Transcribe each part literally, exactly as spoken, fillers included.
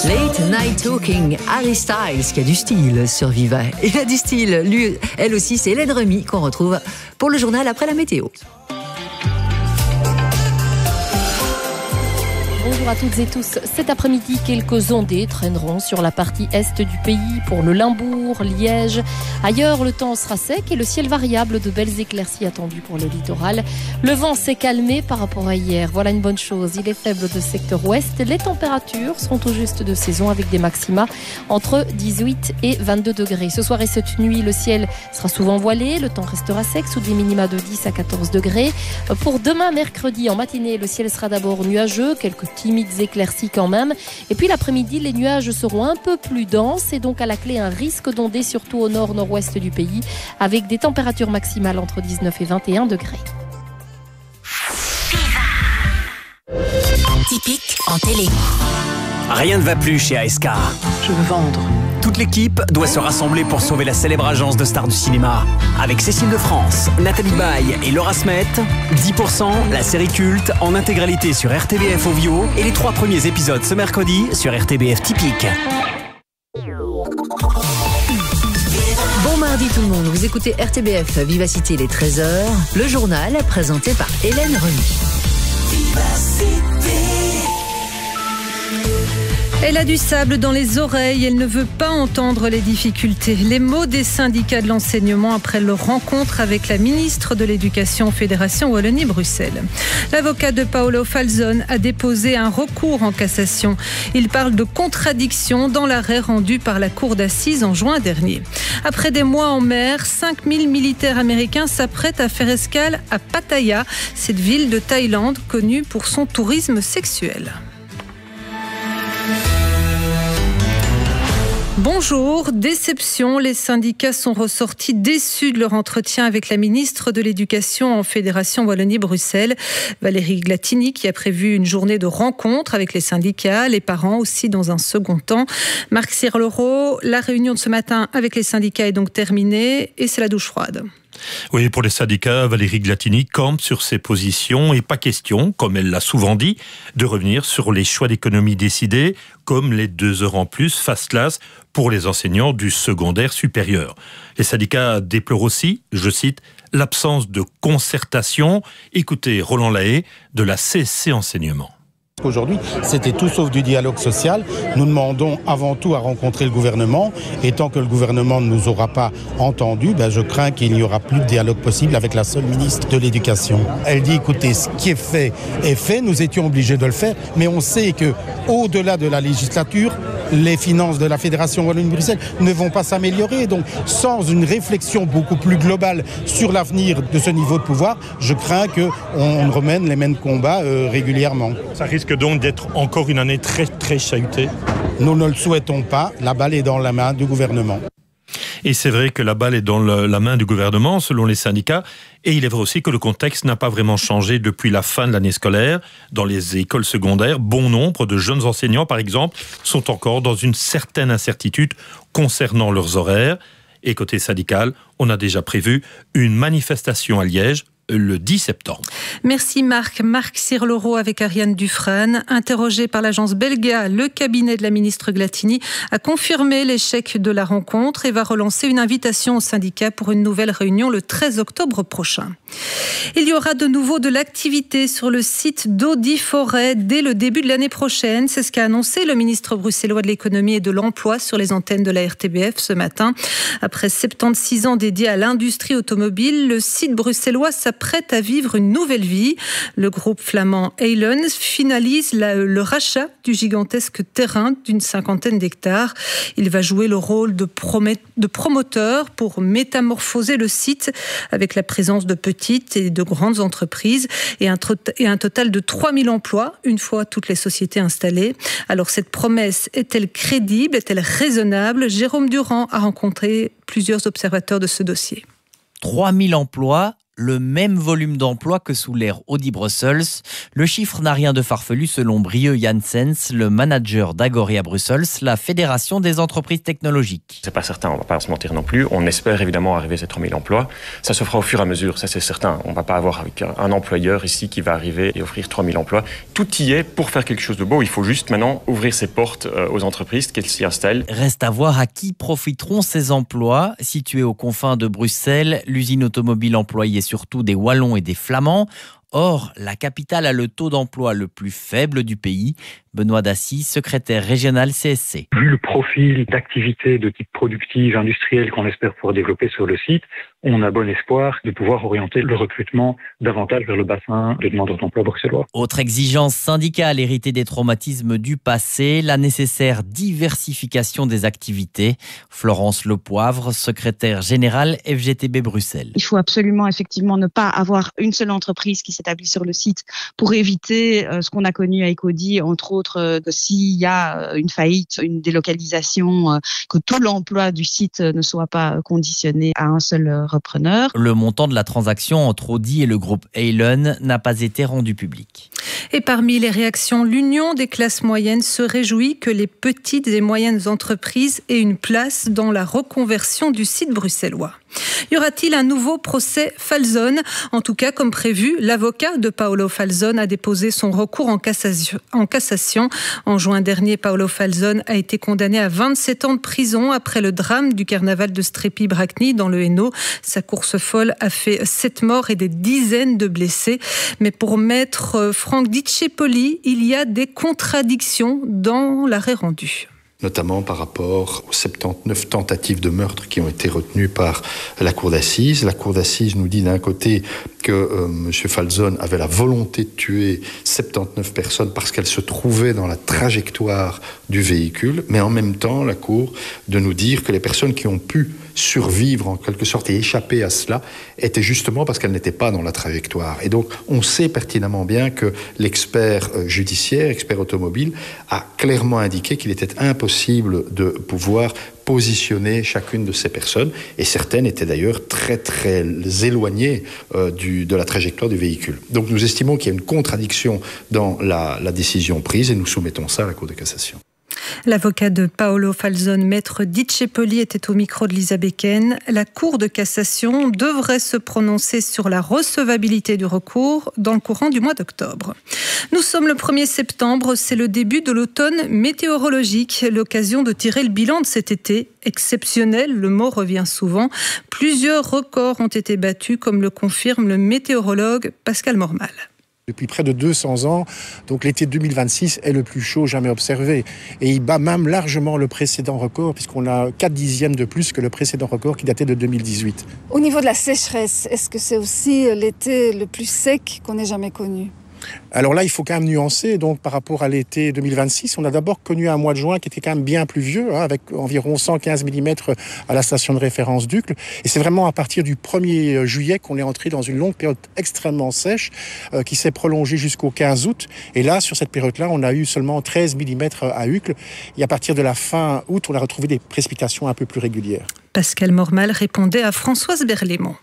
Late Night Talking, Harry Styles qui a du style sur Viva. Il a du style, lui, elle aussi, c'est Hélène Remy qu'on retrouve pour le journal après la météo. Bonjour à toutes et tous. Cet après-midi, quelques ondées traîneront sur la partie est du pays pour le Limbourg, Liège. Ailleurs, le temps sera sec et le ciel variable, de belles éclaircies attendues pour le littoral. Le vent s'est calmé par rapport à hier. Voilà une bonne chose. Il est faible de secteur ouest. Les températures seront tout juste de saison avec des maxima entre dix-huit et vingt-deux degrés. Ce soir et cette nuit, le ciel sera souvent voilé. Le temps restera sec sous des minima de dix à quatorze degrés. Pour demain, mercredi, en matinée, le ciel sera d'abord nuageux. Quelques timides éclaircies quand même. Et puis l'après-midi, les nuages seront un peu plus denses et donc à la clé un risque d'ondées surtout au nord-nord-ouest du pays avec des températures maximales entre dix-neuf et vingt et un degrés. Typique en télé. Rien ne va plus chez A S K. Je veux vendre. Toute l'équipe doit se rassembler pour sauver la célèbre agence de stars du cinéma. Avec Cécile de France, Nathalie Baye et Laura Smet, dix pour cent, la série culte, en intégralité sur R T B F Ovio et les trois premiers épisodes ce mercredi sur R T B F Typique. Bon mardi tout le monde, vous écoutez R T B F Vivacité les treize heures, le journal présenté par Hélène Remy. Elle a du sable dans les oreilles, elle ne veut pas entendre les difficultés. Les mots des syndicats de l'enseignement après leur rencontre avec la ministre de l'Éducation Fédération Wallonie-Bruxelles. L'avocat de Paolo Falzon a déposé un recours en cassation. Il parle de contradiction dans l'arrêt rendu par la cour d'assises en juin dernier. Après des mois en mer, cinq mille militaires américains s'apprêtent à faire escale à Pattaya, cette ville de Thaïlande connue pour son tourisme sexuel. Bonjour, déception, les syndicats sont ressortis déçus de leur entretien avec la ministre de l'Éducation en Fédération Wallonie-Bruxelles, Valérie Glatini, qui a prévu une journée de rencontre avec les syndicats, les parents aussi dans un second temps. Marc Sirloro, la réunion de ce matin avec les syndicats est donc terminée et c'est la douche froide. Oui, pour les syndicats, Valérie Glatini campe sur ses positions et pas question, comme elle l'a souvent dit, de revenir sur les choix d'économie décidés, comme les deux heures en plus fast class pour les enseignants du secondaire supérieur. Les syndicats déplorent aussi, je cite, l'absence de concertation. Écoutez Roland Lahaye de la C S C Enseignement. Aujourd'hui, c'était tout sauf du dialogue social. Nous demandons avant tout à rencontrer le gouvernement. Et tant que le gouvernement ne nous aura pas entendus, ben je crains qu'il n'y aura plus de dialogue possible avec la seule ministre de l'Éducation. Elle dit, écoutez, ce qui est fait est fait. Nous étions obligés de le faire. Mais on sait que, au-delà de la législature, les finances de la Fédération Wallonie-Bruxelles ne vont pas s'améliorer. Donc, sans une réflexion beaucoup plus globale sur l'avenir de ce niveau de pouvoir, je crains qu'on remène les mêmes combats euh, régulièrement. Ça risque donc d'être encore une année très très chahutée. Nous ne le souhaitons pas, la balle est dans la main du gouvernement. Et c'est vrai que la balle est dans le, la main du gouvernement, selon les syndicats. Et il est vrai aussi que le contexte n'a pas vraiment changé depuis la fin de l'année scolaire. Dans les écoles secondaires, bon nombre de jeunes enseignants, par exemple, sont encore dans une certaine incertitude concernant leurs horaires. Et côté syndical, on a déjà prévu une manifestation à Liège le dix septembre. Merci Marc. Marc Sirloro avec Ariane Dufresne. Interrogé par l'agence Belga, le cabinet de la ministre Glatini a confirmé l'échec de la rencontre et va relancer une invitation aux syndicats pour une nouvelle réunion le treize octobre prochain. Il y aura de nouveau de l'activité sur le site d'Audi-Forêt dès le début de l'année prochaine. C'est ce qu'a annoncé le ministre bruxellois de l'économie et de l'emploi sur les antennes de la R T B F ce matin. Après soixante-seize ans dédiés à l'industrie automobile, le site bruxellois s'apprête à vivre une nouvelle vie. Le groupe flamand Eylon finalise la, le rachat du gigantesque terrain d'une cinquantaine d'hectares. Il va jouer le rôle de, promet, de promoteur pour métamorphoser le site avec la présence de petites et de grandes entreprises et un, et un total de trois mille emplois une fois toutes les sociétés installées. Alors cette promesse est-elle crédible, est-elle raisonnable? Jérôme Durand a rencontré plusieurs observateurs de ce dossier. trois mille emplois le même volume d'emploi que sous l'ère Audi Brussels. Le chiffre n'a rien de farfelu selon Brieux Janssens, le manager d'Agoria Brussels, la fédération des entreprises technologiques. C'est pas certain, on va pas se mentir non plus. On espère évidemment arriver à ces trois mille emplois. Ça se fera au fur et à mesure, ça c'est certain. On va pas avoir avec un employeur ici qui va arriver et offrir trois mille emplois. Tout y est pour faire quelque chose de beau. Il faut juste maintenant ouvrir ses portes aux entreprises, qu'elles s'y installent. Reste à voir à qui profiteront ces emplois. Située aux confins de Bruxelles, l'usine automobile employée surtout des Wallons et des Flamands. Or, la capitale a le taux d'emploi le plus faible du pays. Benoît Dassy, secrétaire régional C S C. Vu le profil d'activité de type productive, industrielle qu'on espère pouvoir développer sur le site, on a bon espoir de pouvoir orienter le recrutement davantage vers le bassin de demandeurs d'emploi bruxellois. Autre exigence syndicale héritée des traumatismes du passé, la nécessaire diversification des activités. Florence Lepoivre, secrétaire générale F G T B Bruxelles. Il faut absolument effectivement ne pas avoir une seule entreprise qui s'établit sur le site pour éviter euh, ce qu'on a connu avec Audi, entre autres euh, que s'il y a une faillite, une délocalisation, euh, que tout l'emploi du site ne soit pas conditionné à un seul euh, repreneur. Le montant de la transaction entre Audi et le groupe Halen n'a pas été rendu public. Et parmi les réactions, l'Union des classes moyennes se réjouit que les petites et moyennes entreprises aient une place dans la reconversion du site bruxellois. Y aura-t-il un nouveau procès Falzon ? En tout cas, comme prévu, l'avocat de Paolo Falzon a déposé son recours en cassation. En cassation. En juin dernier, Paolo Falzon a été condamné à vingt-sept ans de prison après le drame du carnaval de Strépy-Bracny dans le Hainaut. Sa course folle a fait sept morts et des dizaines de blessés. Mais pour maître Franck Diccepoli, il y a des contradictions dans l'arrêt rendu. Notamment par rapport aux soixante-dix-neuf tentatives de meurtre qui ont été retenues par la cour d'assises. La cour d'assises nous dit d'un côté que euh, M. Falzon avait la volonté de tuer soixante-dix-neuf personnes parce qu'elles se trouvaient dans la trajectoire du véhicule, mais en même temps, la cour de nous dire que les personnes qui ont pu survivre en quelque sorte et échapper à cela étaient justement parce qu'elles n'étaient pas dans la trajectoire. Et donc, on sait pertinemment bien que l'expert judiciaire, expert automobile, a clairement indiqué qu'il était impossible de pouvoir positionner chacune de ces personnes, et certaines étaient d'ailleurs très très éloignées euh, du, de la trajectoire du véhicule. Donc nous estimons qu'il y a une contradiction dans la, la décision prise et nous soumettons ça à la Cour de cassation. L'avocat de Paolo Falzon, maître Diccepoli, était au micro de Lisa Becken. La Cour de cassation devrait se prononcer sur la recevabilité du recours dans le courant du mois d'octobre. Nous sommes le premier septembre, c'est le début de l'automne météorologique, l'occasion de tirer le bilan de cet été exceptionnel, le mot revient souvent. Plusieurs records ont été battus, comme le confirme le météorologue Pascal Mormal. Depuis près de deux cents ans, donc l'été deux mille vingt-six est le plus chaud jamais observé. Et il bat même largement le précédent record, puisqu'on a quatre dixièmes de plus que le précédent record qui datait de deux mille dix-huit. Au niveau de la sécheresse, est-ce que c'est aussi l'été le plus sec qu'on ait jamais connu ? Alors là, il faut quand même nuancer. Donc, par rapport à l'été deux mille vingt-six, on a d'abord connu un mois de juin qui était quand même bien pluvieux, hein, avec environ cent quinze millimètres à la station de référence d'Uccle. Et c'est vraiment à partir du premier juillet qu'on est entré dans une longue période extrêmement sèche euh, qui s'est prolongée jusqu'au quinze août. Et là, sur cette période-là, on a eu seulement treize millimètres à Uccle. Et à partir de la fin août, on a retrouvé des précipitations un peu plus régulières. Pascal Mormal répondait à Françoise Berlémont.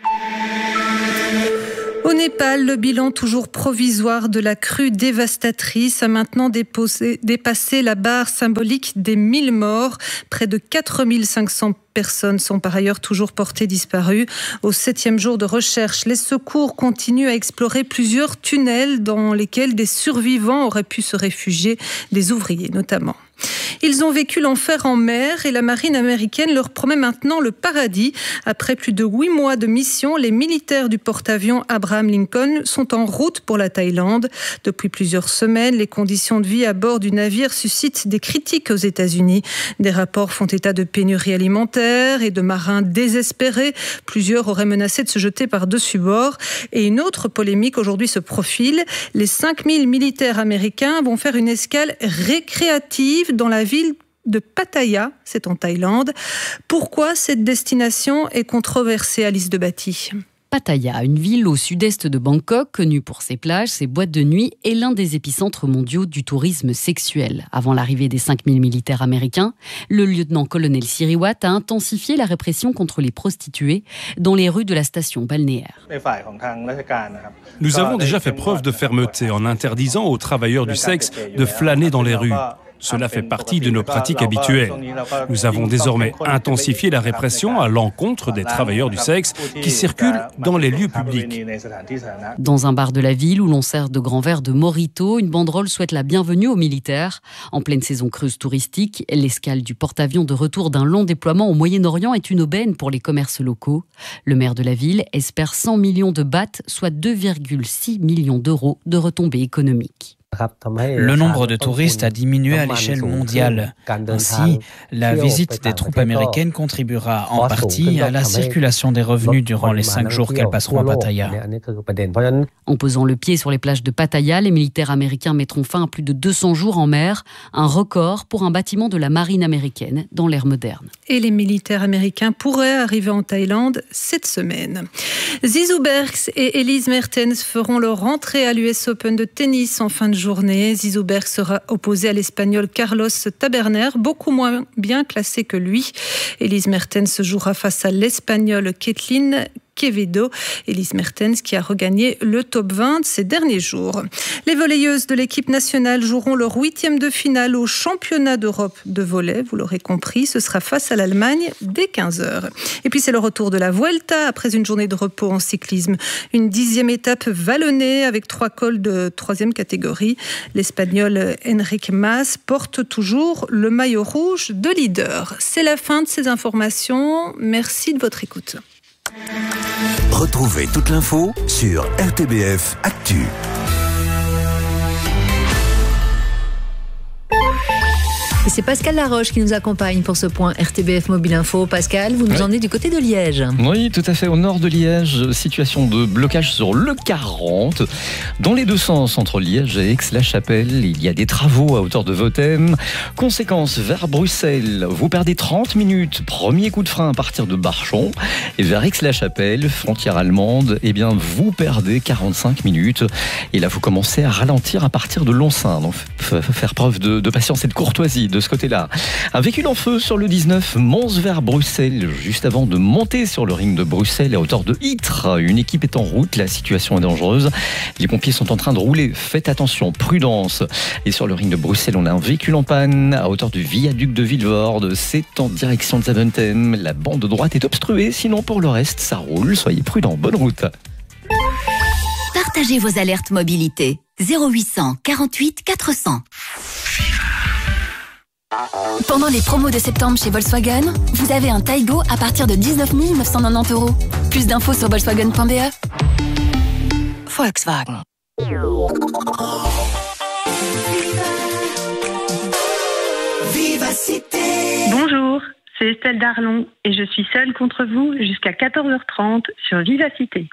Au Népal, le bilan toujours provisoire de la crue dévastatrice a maintenant déposé, dépassé la barre symbolique des mille morts. Près de quatre mille cinq cents personnes sont par ailleurs toujours portées disparues. Au septième jour de recherche, les secours continuent à explorer plusieurs tunnels dans lesquels des survivants auraient pu se réfugier, des ouvriers notamment. Ils ont vécu l'enfer en mer et la marine américaine leur promet maintenant le paradis. Après plus de huit mois de mission, les militaires du porte-avions Abraham Lincoln sont en route pour la Thaïlande. Depuis plusieurs semaines, les conditions de vie à bord du navire suscitent des critiques aux États-Unis. Des rapports font état de pénurie alimentaire et de marins désespérés. Plusieurs auraient menacé de se jeter par-dessus bord. Et une autre polémique aujourd'hui se profile. Les cinq mille militaires américains vont faire une escale récréative dans la ville de Pattaya, c'est en Thaïlande. Pourquoi cette destination est controversée, Alice de Batty ? Pattaya, une ville au sud-est de Bangkok, connue pour ses plages, ses boîtes de nuit et l'un des épicentres mondiaux du tourisme sexuel. Avant l'arrivée des cinq mille militaires américains, le lieutenant-colonel Siriwat a intensifié la répression contre les prostituées dans les rues de la station balnéaire. Nous avons déjà fait preuve de fermeté en interdisant aux travailleurs du sexe de flâner dans les rues. Cela fait partie de nos pratiques habituelles. Nous avons désormais intensifié la répression à l'encontre des travailleurs du sexe qui circulent dans les lieux publics. Dans un bar de la ville où l'on sert de grands verres de Morito, une banderole souhaite la bienvenue aux militaires. En pleine saison creuse touristique, l'escale du porte-avions de retour d'un long déploiement au Moyen-Orient est une aubaine pour les commerces locaux. Le maire de la ville espère cent millions de bahts, soit deux virgule six millions d'euros de retombées économiques. Le nombre de touristes a diminué à l'échelle mondiale. Ainsi, la visite des troupes américaines contribuera en partie à la circulation des revenus durant les cinq jours qu'elles passeront à Pattaya. En posant le pied sur les plages de Pattaya, les militaires américains mettront fin à plus de deux cents jours en mer, un record pour un bâtiment de la marine américaine dans l'ère moderne. Et les militaires américains pourraient arriver en Thaïlande cette semaine. Zizou Bergs et Elise Mertens feront leur entrée à l'U S Open de tennis en fin de journée. Zizou Bergs sera opposé à l'Espagnol Carlos Taberner, beaucoup moins bien classé que lui. Elise Mertens jouera face à l'Espagnol Kathleen Quevedo. Elise Mertens qui a regagné le top vingt ces derniers jours. Les volleyeuses de l'équipe nationale joueront leur huitième de finale au championnat d'Europe de volley. Vous l'aurez compris, ce sera face à l'Allemagne dès quinze heures. Et puis c'est le retour de la Vuelta après une journée de repos en cyclisme. Une dixième étape vallonnée avec trois cols de troisième catégorie. L'Espagnol Enrique Mas porte toujours le maillot rouge de leader. C'est la fin de ces informations. Merci de votre écoute. Retrouvez toute l'info sur R T B F Actu. Et c'est Pascal Laroche qui nous accompagne pour ce point R T B F Mobile Info. Pascal, vous nous ouais. emmenez du côté de Liège. Oui, tout à fait, au nord de Liège. Situation de blocage sur le quarante. Dans les deux sens, entre Liège et Aix-la-Chapelle, il y a des travaux à hauteur de Vothem. Conséquence, vers Bruxelles, vous perdez trente minutes. Premier coup de frein à partir de Barchon. Et vers Aix-la-Chapelle, frontière allemande, eh bien, vous perdez quarante-cinq minutes. Et là, vous commencez à ralentir à partir de Lonsin. Donc, faire preuve de, de patience et de courtoisie de ce côté-là. Un véhicule en feu sur le dix-neuf, Mons vers Bruxelles, juste avant de monter sur le ring de Bruxelles à hauteur de Ytre. Une équipe est en route, la situation est dangereuse. Les pompiers sont en train de rouler. Faites attention, prudence. Et sur le ring de Bruxelles, on a un véhicule en panne à hauteur du viaduc de Vilvoorde. C'est en direction de Zaventem. La bande de droite est obstruée, sinon pour le reste, ça roule. Soyez prudents, bonne route. Partagez vos alertes mobilité. zéro huit cent quarante-huit quatre cents. Pendant les promos de septembre chez Volkswagen, vous avez un Taigo à partir de dix-neuf mille neuf cent quatre-vingt-dix euros. Plus d'infos sur volkswagen point b e. Volkswagen. Bonjour, c'est Estelle Darlon et je suis seule contre vous jusqu'à quatorze heures trente sur Vivacité.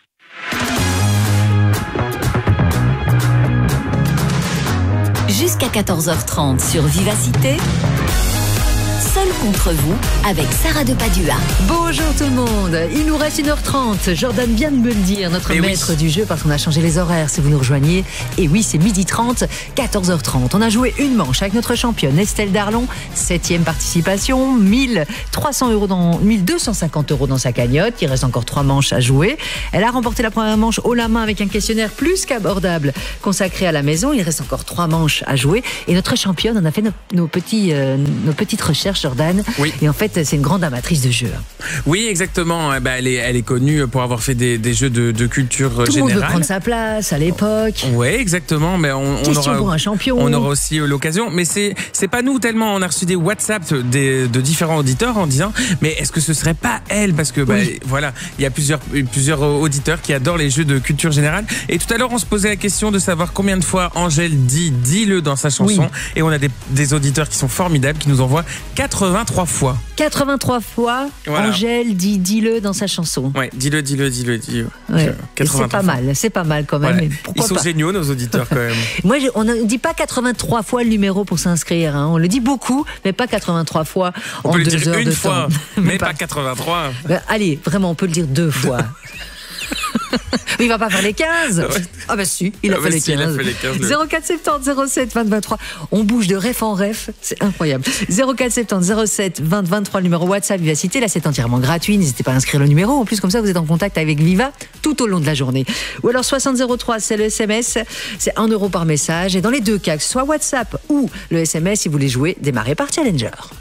Jusqu'à quatorze heures trente sur Vivacité, seul contre vous avec Sarah de Padua. Bonjour tout le monde, il nous reste une heure trente. Jordan vient de me le dire, notre Et maître oui. du jeu, parce qu'on a changé les horaires si vous nous rejoignez. Et oui, c'est midi trente, quatorze heures trente. On a joué une manche avec notre championne Estelle Darlon, septième participation, mille trois cents euros dans, mille deux cent cinquante euros dans sa cagnotte. Il reste encore trois manches à jouer. Elle a remporté la première manche haut la main avec un questionnaire plus qu'abordable consacré à la maison. Il reste encore trois manches à jouer. Et notre championne, on a fait nos, nos, petits, euh, nos petites recherches, Jordan. Oui. Et en fait, c'est une grande amatrice de jeux. Oui, exactement. Bah, elle, est, elle est connue pour avoir fait des, des jeux de, de culture Tout générale. Tout le monde veut prendre sa place à l'époque. Oui, exactement. Mais on, on Question aura, pour un champion. On aura aussi l'occasion. Mais c'est, c'est pas nous tellement. On a reçu des WhatsApp des, de différents auditeurs en disant mais est-ce que ce serait pas elle? Parce que bah, oui. voilà, il y a plusieurs, plusieurs auditeurs qui adorent les jeux de culture générale. Et tout à l'heure, on se posait la question de savoir combien de fois Angèle dit dis-le dans sa chanson. Oui. Et on a des, des auditeurs qui sont formidables, qui nous envoient quatre-vingt-trois fois. quatre-vingt-trois fois, voilà. Angèle dit dis-le dans sa chanson. Ouais, dis-le, dis-le, dis-le, dis-le. Ouais. C'est pas mal, c'est pas mal quand même. Voilà. Mais pourquoi Ils sont pas géniaux, nos auditeurs, quand même. Moi, je, on ne dit pas quatre-vingt-trois fois le numéro pour s'inscrire. Hein. On le dit beaucoup, mais pas quatre-vingt-trois fois on en peut deux le dire heures une de fois, temps. mais pas quatre-vingt-trois. Ben, allez, vraiment, on peut le dire deux fois. Il va pas faire les quinze. Ah bah si, il a, ah fait, bah les si, il a fait les quinze. quinze. zéro quatre soixante-dix, zéro sept, vingt, vingt-trois. On bouge de ref en ref, c'est incroyable. zéro quatre soixante-dix, zéro sept, vingt, vingt-trois, le numéro WhatsApp Vivacité. Là, c'est entièrement gratuit. N'hésitez pas à inscrire le numéro. En plus, comme ça, vous êtes en contact avec Viva tout au long de la journée. Ou alors soixante zéro trois, c'est le S M S. C'est un euro par message. Et dans les deux cas, que ce soit WhatsApp ou le S M S, si vous voulez jouer, démarrez par Challenger.